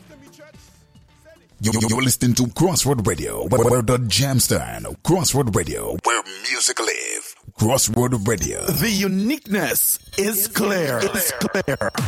You're listening to Crossroad Radio, where the jam stand. Crossroad Radio, where music live. Crossroad Radio. The uniqueness is clear. It's clear.